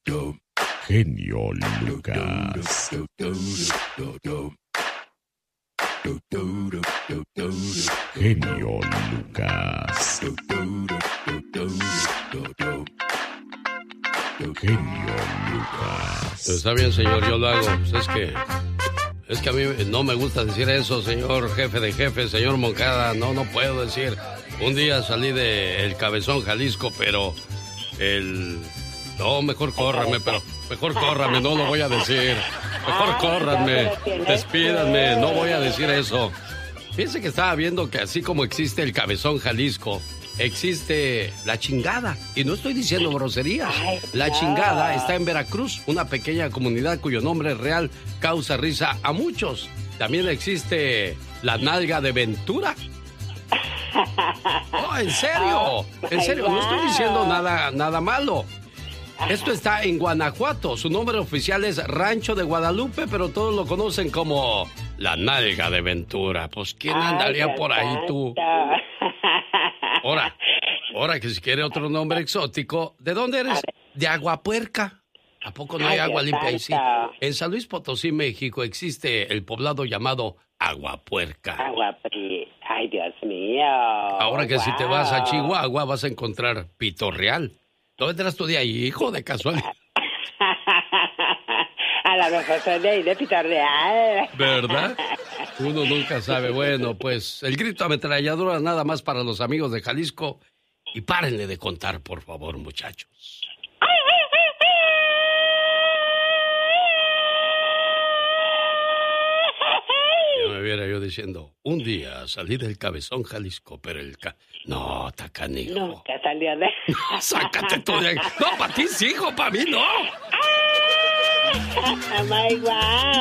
Genio Lucas. Genio Lucas. Genio Lucas. Está bien, señor, yo lo hago. Pues es que a mí no me gusta decir eso, señor jefe de jefes, señor Moncada. No puedo decir. Un día salí de El Cabezón, Jalisco, pero no, mejor córrame, no lo voy a decir. Mejor córranme, despídanme, no voy a decir eso. Fíjense que estaba viendo que así como existe El Cabezón, Jalisco, existe La Chingada. Y no estoy diciendo groserías. La Chingada está en Veracruz, una pequeña comunidad cuyo nombre real causa risa a muchos. También existe La Nalga de Ventura. Oh, en serio, no estoy diciendo nada malo. Esto está en Guanajuato. Su nombre oficial es Rancho de Guadalupe, pero todos lo conocen como La Nalga de Ventura. Pues, ¿quién andaría por ahí, tú? Ahora que si quiere otro nombre exótico, ¿de dónde eres? De Aguapuerca. ¿A poco no hay agua limpia ahí? Sí. En San Luis Potosí, México, existe el poblado llamado Aguapuerca. Ay, Dios mío. Ahora que si te vas a Chihuahua vas a encontrar Pito Real. ¿Dónde vendrás tú de ahí, hijo, de casualidad? A lo mejor soy de ahí, de Pito Real. ¿Verdad? Uno nunca sabe. Bueno, pues el grito ametralladora nada más para los amigos de Jalisco. Y párenle de contar, por favor, muchachos. Ya me viera yo diciendo, un día salí del Cabezón, Jalisco, pero no, tacanijo. Nunca salió de... No, sácate tú de... No, para ti sí, hijo, para mí no. Oh my God.